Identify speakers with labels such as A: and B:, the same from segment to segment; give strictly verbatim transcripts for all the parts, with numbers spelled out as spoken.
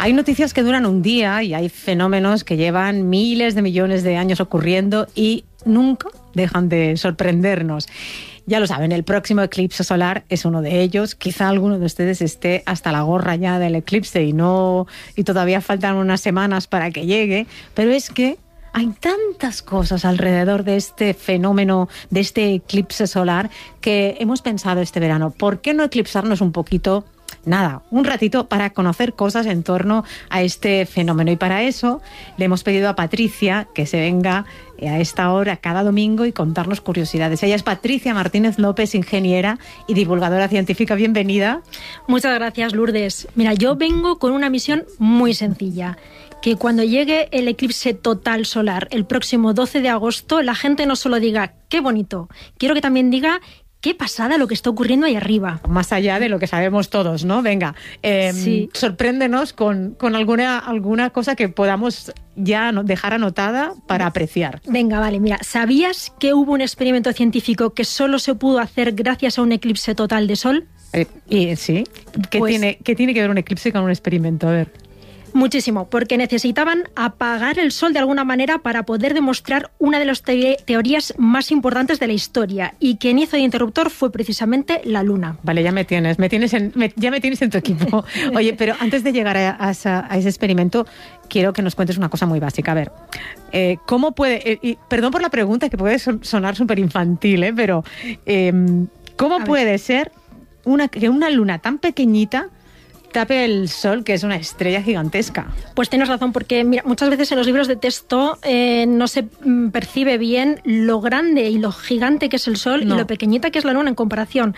A: Hay noticias que duran un día y hay fenómenos que llevan miles de millones de años ocurriendo y nunca dejan de sorprendernos. Ya lo saben, el próximo eclipse solar es uno de ellos. Quizá alguno de ustedes esté hasta la gorra ya del eclipse y no y todavía faltan unas semanas para que llegue, pero es que hay tantas cosas alrededor de este fenómeno, de este eclipse solar, que hemos pensado este verano, ¿por qué no eclipsarnos un poquito? Nada, un ratito para conocer cosas en torno a este fenómeno. Y para eso le hemos pedido a Patricia que se venga a esta hora cada domingo y contarnos curiosidades. Ella es Patricia Martínez López, ingeniera y divulgadora científica. Bienvenida.
B: Muchas gracias, Lourdes. Mira, yo vengo con una misión muy sencilla. Que cuando llegue el eclipse total solar el próximo doce de agosto, la gente no solo diga qué bonito, quiero que también diga qué pasada lo que está ocurriendo ahí arriba.
A: Más allá de lo que sabemos todos, ¿no? Venga, eh, sí. sorpréndenos con, con alguna, alguna cosa que podamos ya dejar anotada para apreciar.
B: Venga, vale, mira, ¿sabías que hubo un experimento científico que solo se pudo hacer gracias a un eclipse total de sol?
A: Eh, y, sí, ¿Qué, pues, tiene, ¿qué tiene que ver un eclipse con un experimento? A ver.
B: Muchísimo, porque necesitaban apagar el sol de alguna manera para poder demostrar una de las te- teorías más importantes de la historia, y quien hizo de interruptor fue precisamente la Luna.
A: Vale, ya me tienes, me tienes en, me, ya me tienes en tu equipo. Oye, pero antes de llegar a, a, esa, a ese experimento, quiero que nos cuentes una cosa muy básica. A ver, eh, ¿cómo puede...? Eh, y, perdón por la pregunta, que puede sonar súper infantil, ¿eh? Pero eh, ¿cómo a puede ver. ser una, que una luna tan pequeñita tape el sol, que es una estrella gigantesca?
B: Pues tienes razón, porque mira, muchas veces en los libros de texto eh, no se mm, percibe bien lo grande y lo gigante que es el sol no. y lo pequeñita que es la luna en comparación.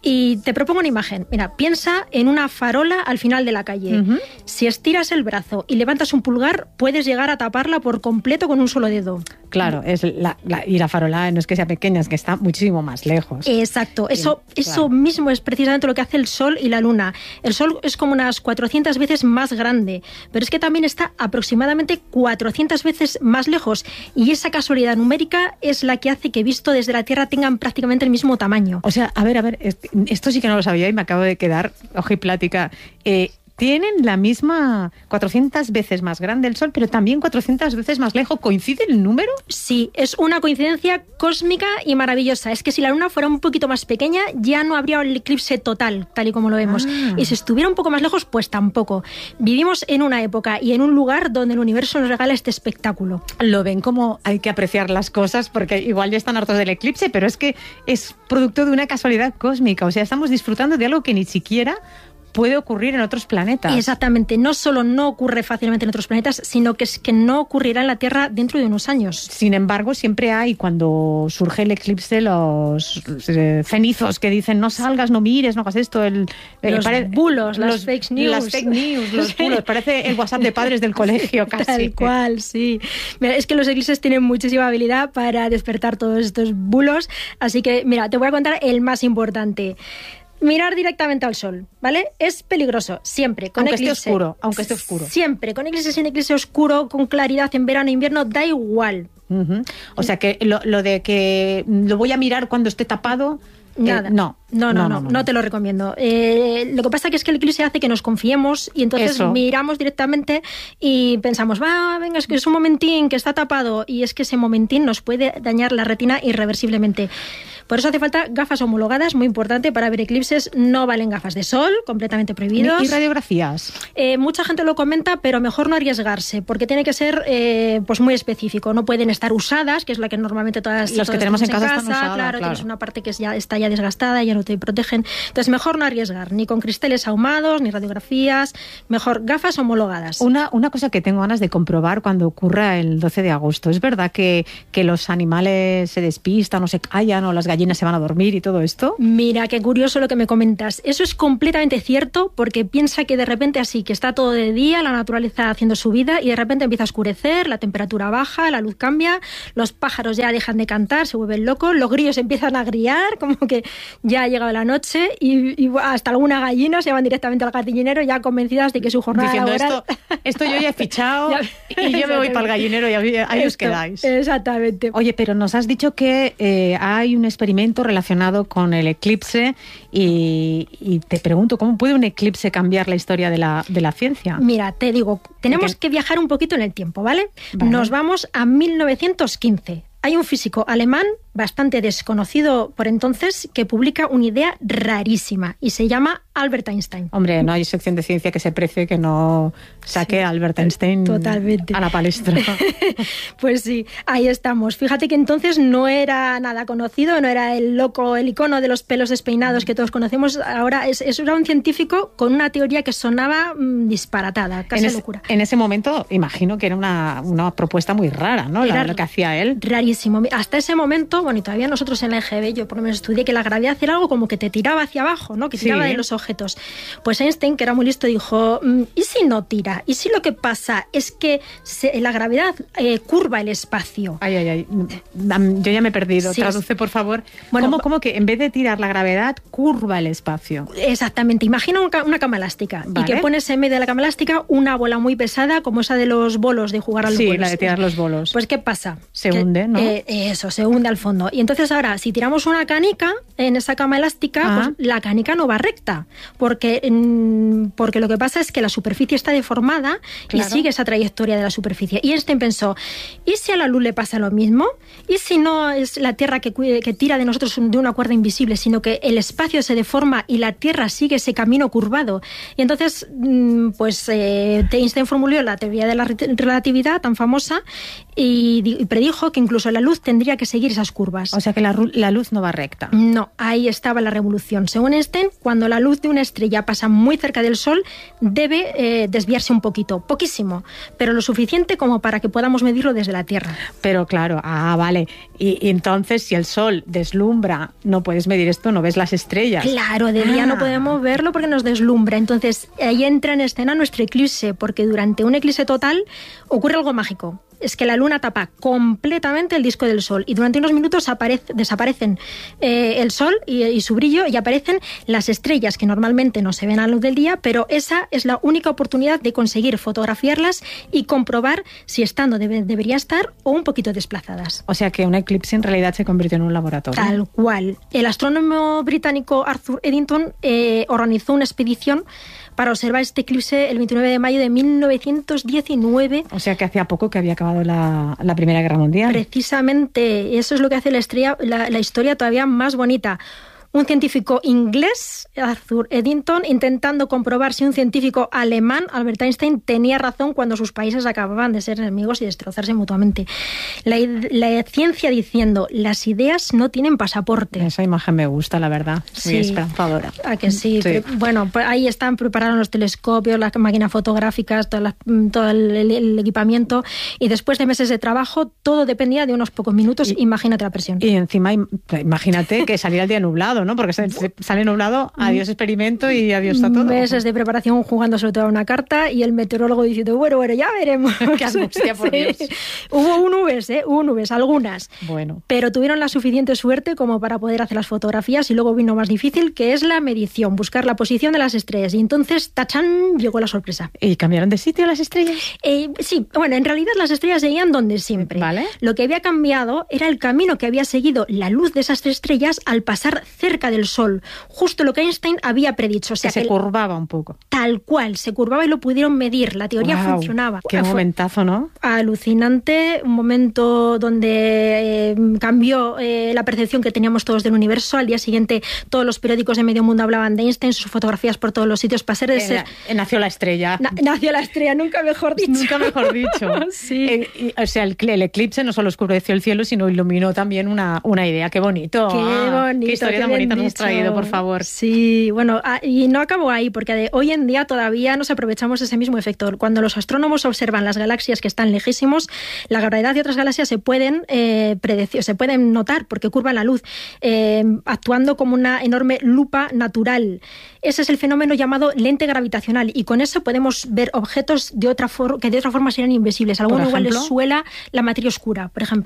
B: Y te propongo una imagen. Mira, piensa en una farola al final de la calle. Uh-huh. Si estiras el brazo y levantas un pulgar, puedes llegar a taparla por completo con un solo dedo.
A: Claro, es la, la, y la farola no es que sea pequeña, es que está muchísimo más lejos.
B: Exacto, eso, sí, eso claro. mismo es precisamente lo que hace el sol y la luna. El sol es como unas cuatrocientas veces más grande, pero es que también está aproximadamente cuatrocientas veces más lejos, y esa casualidad numérica es la que hace que visto desde la Tierra tengan prácticamente el mismo tamaño.
A: O sea, a ver, a ver, esto sí que no lo sabía y me acabo de quedar ojiplática. Eh, Tienen la misma cuatrocientas veces más grande el Sol, pero también cuatrocientas veces más lejos. ¿Coincide el número?
B: Sí, es una coincidencia cósmica y maravillosa. Es que si la Luna fuera un poquito más pequeña, ya no habría el eclipse total, tal y como lo vemos. Ah. Y si estuviera un poco más lejos, pues tampoco. Vivimos en una época y en un lugar donde el universo nos regala este espectáculo.
A: Lo ven como hay que apreciar las cosas, porque igual ya están hartos del eclipse, pero es que es producto de una casualidad cósmica. O sea, estamos disfrutando de algo que ni siquiera puede ocurrir en otros planetas.
B: Exactamente, no solo no ocurre fácilmente en otros planetas, sino que es que no ocurrirá en la Tierra dentro de unos años.
A: Sin embargo, siempre hay, cuando surge el eclipse, los eh, cenizos que dicen no salgas, no mires, no hagas esto. El, el
B: los
A: pare-
B: bulos,
A: los,
B: las fake news.
A: Las fake news, los bulos. Parece el WhatsApp de padres del colegio casi.
B: Tal cual, sí. Mira, es que los eclipses tienen muchísima habilidad para despertar todos estos bulos. Así que, mira, te voy a contar el más importante. Mirar directamente al sol, ¿vale? Es peligroso, siempre. Con
A: aunque
B: eclipse,
A: esté oscuro, aunque esté oscuro.
B: Siempre, con eclipse, sin eclipse oscuro, con claridad en verano e invierno, da igual.
A: Uh-huh. O sea, que lo, lo de que lo voy a mirar cuando esté tapado...
B: Nada.
A: Eh, no.
B: No, no, no, no, no, no te lo recomiendo. Eh, lo que pasa que es que el eclipse hace que nos confiemos y entonces Eso. miramos directamente y pensamos, va, venga, es que es un momentín que está tapado, y es que ese momentín nos puede dañar la retina irreversiblemente. Por eso hace falta gafas homologadas, muy importante, para ver eclipses. No valen gafas de sol, completamente prohibidos.
A: ¿Y radiografías?
B: Eh, mucha gente lo comenta, pero mejor no arriesgarse, porque tiene que ser eh, pues muy específico. No pueden estar usadas, que es la que normalmente todas...
A: Los que tenemos en casa, en casa están usadas,
B: claro,
A: claro.
B: tienes una parte que es ya, está ya desgastada, ya no te protegen. Entonces, mejor no arriesgar, ni con cristales ahumados, ni radiografías. Mejor gafas homologadas.
A: Una, una cosa que tengo ganas de comprobar cuando ocurra el doce de agosto. ¿Es verdad que, que los animales se despistan o se callan o las gallinas se van a dormir y todo esto?
B: Mira, qué curioso lo que me comentas. Eso es completamente cierto, porque piensa que de repente así, que está todo de día, la naturaleza haciendo su vida, y de repente empieza a oscurecer, la temperatura baja, la luz cambia, los pájaros ya dejan de cantar, se vuelven locos, los grillos empiezan a grillar, como que ya ha llegado la noche, y, y hasta alguna gallina se van directamente al gallinero ya convencidas de que su jornada
A: diciendo
B: laboral...
A: esto, esto yo ya he fichado y yo me voy para el gallinero y ahí, ahí os quedáis.
B: Exactamente.
A: Oye, pero nos has dicho que eh, hay un experimento experimento relacionado con el eclipse y, y te pregunto, ¿cómo puede un eclipse cambiar la historia de la, de la ciencia?
B: Mira, te digo, tenemos que viajar un poquito en el tiempo, ¿vale? Vale. Nos vamos a mil novecientos quince. Hay un físico alemán bastante desconocido por entonces que publica una idea rarísima y se llama Albert Einstein.
A: Hombre, no hay sección de ciencia que se precie que no saque sí, a Albert Einstein totalmente a la palestra.
B: Pues sí, ahí estamos. Fíjate que entonces no era nada conocido, no era el loco, el icono de los pelos despeinados que todos conocemos. Ahora es, es era un científico con una teoría que sonaba mmm, disparatada, casi
A: en
B: locura.
A: Es, en ese momento imagino que era una, una propuesta muy rara, ¿no? La, lo que hacía él.
B: Rarísimo. Hasta ese momento, bueno, y todavía nosotros en la E G B, yo por lo menos estudié que la gravedad era algo como que te tiraba hacia abajo, ¿no? Que tiraba sí. de los objetos. Pues Einstein, que era muy listo, dijo, ¿y si no tira? ¿Y si lo que pasa es que se, la gravedad eh, curva el espacio?
A: Ay, ay, ay. Yo ya me he perdido. Sí. Traduce, por favor. Bueno, ¿Cómo, ¿Cómo que en vez de tirar la gravedad, curva el espacio?
B: Exactamente. Imagina una cama elástica ¿Vale? y que pones en medio de la cama elástica una bola muy pesada como esa de los bolos, de jugar a los
A: sí,
B: bolos.
A: Sí, la de tirar los bolos.
B: Pues ¿qué pasa?
A: Se
B: que,
A: hunde, ¿no?
B: Eh, eso, se hunde al fondo. Y entonces ahora, si tiramos una canica en esa cama elástica, ah. pues la canica no va recta. Porque, porque lo que pasa es que la superficie está deformada claro. y sigue esa trayectoria de la superficie. Y Einstein pensó, ¿y si a la luz le pasa lo mismo? ¿Y si no es la Tierra que, que tira de nosotros de una cuerda invisible, sino que el espacio se deforma y la Tierra sigue ese camino curvado? Y entonces, pues eh, Einstein formuló la teoría de la relatividad tan famosa y, y predijo que incluso la luz tendría que seguir esas curvas.
A: O sea que la, la luz no va recta.
B: No, ahí estaba la revolución. Según Einstein, cuando la luz de una estrella pasa muy cerca del Sol, debe eh, desviarse un poquito, poquísimo, pero lo suficiente como para que podamos medirlo desde la Tierra.
A: Pero claro, ah, vale. Y, y entonces, si el Sol deslumbra, no puedes medir esto, no ves las estrellas.
B: Claro, de día ah. no podemos verlo porque nos deslumbra. Entonces, ahí entra en escena nuestro eclipse, porque durante un eclipse total ocurre algo mágico. Es que la luna tapa completamente el disco del Sol y durante unos minutos aparece, desaparecen eh, el Sol y, y su brillo y aparecen las estrellas que normalmente no se ven a la luz del día, pero esa es la única oportunidad de conseguir fotografiarlas y comprobar si están donde debe, debería estar o un poquito desplazadas.
A: O sea que un eclipse en realidad se convirtió en un laboratorio.
B: Tal cual. El astrónomo británico Arthur Eddington eh, organizó una expedición para observar este eclipse el veintinueve de mayo de mil novecientos diecinueve.
A: O sea que hacía poco que había acabado la, la Primera Guerra Mundial.
B: Precisamente, eso es lo que hace la, estrella, la, la historia todavía más bonita. Un científico inglés, Arthur Eddington, intentando comprobar si un científico alemán, Albert Einstein, tenía razón cuando sus países acababan de ser enemigos y destrozarse mutuamente. La, la ciencia diciendo, las ideas no tienen pasaporte.
A: Esa imagen me gusta, la verdad.
B: Sí.
A: Muy esperanzadora.
B: ¿A que sí? sí. Bueno, pues ahí están preparados los telescopios, las máquinas fotográficas, todas las, todo el, el, el equipamiento, y después de meses de trabajo, todo dependía de unos pocos minutos. Y, imagínate la presión.
A: Y encima, imagínate que saliera el día nublado, ¿no? Porque se, se sale nublado, adiós experimento y adiós está todo.
B: Meses de preparación jugando sobre todo a una carta y el meteorólogo diciendo, bueno, bueno, ya veremos.
A: Qué angustia, por Dios.
B: Sí. Hubo nubes, ¿eh? Hubo nubes, algunas.
A: Bueno.
B: Pero tuvieron la suficiente suerte como para poder hacer las fotografías y luego vino más difícil, que es la medición, buscar la posición de las estrellas. Y entonces, tachán, llegó la sorpresa.
A: ¿Y cambiaron de sitio las estrellas?
B: Eh, sí, bueno, en realidad las estrellas seguían donde siempre.
A: Vale.
B: Lo que había cambiado era el camino que había seguido la luz de esas estrellas al pasar cerca del Sol. Justo lo que Einstein había predicho. O sea,
A: que se
B: que
A: curvaba un poco.
B: Tal cual, se curvaba y lo pudieron medir. La teoría
A: wow,
B: funcionaba.
A: Qué
B: Fue
A: momentazo, ¿no?
B: Alucinante, un momento donde eh, cambió eh, la percepción que teníamos todos del universo. Al día siguiente todos los periódicos de medio mundo hablaban de Einstein, sus fotografías por todos los sitios. Para ser de ser...
A: Nació la estrella.
B: Na, nació la estrella, nunca mejor dicho.
A: Nunca mejor dicho.
B: Sí.
A: Eh, y, o sea, el, el eclipse no solo oscureció el cielo, sino iluminó también una, una idea. Qué bonito.
B: Qué bonito.
A: Qué historia
B: qué
A: tan bonita
B: dicho.
A: nos has traído, por favor.
B: Sí, bueno, y no acabó ahí, porque de hoy en día todavía nos aprovechamos de ese mismo efecto. Cuando los astrónomos observan las galaxias que están lejísimos, la gravedad de otras galaxias se pueden eh, predecir, se pueden notar porque curvan la luz, eh, actuando como una enorme lupa natural. Ese es el fenómeno llamado lente gravitacional, y con eso podemos ver objetos de otra for- que de otra forma serían invisibles. A algunos igual les suela la materia oscura, por ejemplo.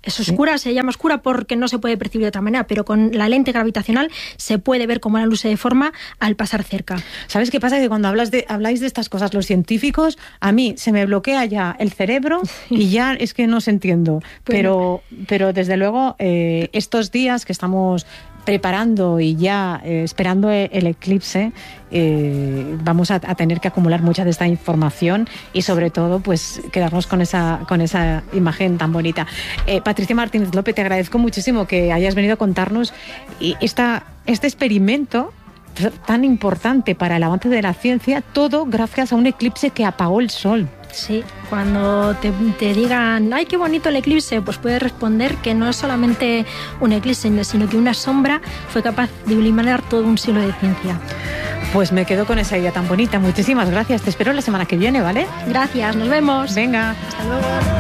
B: Es oscura, ¿sí? Se llama oscura porque no se puede percibir de otra manera, pero con la lente gravitacional se puede ver cómo la luz se deforma al pasar cerca.
A: ¿Sabes qué pasa? Que cuando hablas de, habláis de estas cosas los científicos, a mí se me bloquea ya el cerebro y ya es que no se entiendo. Pero, pero desde luego, eh, estos días que estamos preparando y ya eh, esperando el eclipse, eh, vamos a, a tener que acumular mucha de esta información y sobre todo pues quedarnos con esa, con esa imagen tan bonita. Eh, Patricia Martínez López, te agradezco muchísimo que hayas venido a contarnos esta, este experimento tan importante para el avance de la ciencia, todo gracias a un eclipse que apagó el sol.
B: Sí, cuando te, te digan, ¡ay, qué bonito el eclipse!, pues puedes responder que no es solamente un eclipse, sino que una sombra fue capaz de iluminar todo un siglo de ciencia.
A: Pues me quedo con esa idea tan bonita. Muchísimas gracias. Te espero la semana que viene, ¿vale?
B: Gracias, nos vemos.
A: Venga.
B: Hasta luego.